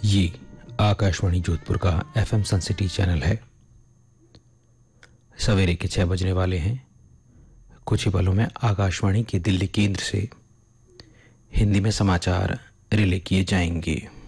ये आकाशवाणी जोधपुर का एफएम सन city channel है। सवेरे के 6 बजने वाले हैं। कुछ ही पलों में आकाशवाणी के दिल्ली केंद्र से हिंदी में समाचार रिले किए जाएंगे।